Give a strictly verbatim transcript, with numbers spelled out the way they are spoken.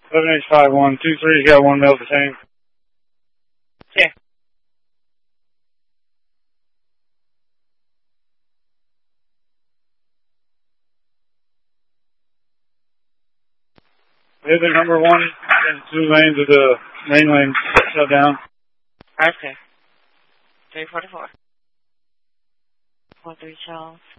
seven H five one two three, got one male detained. Yeah. Building number one, and two lanes of the main lane shut down. Okay. three forty-four. One three Charles.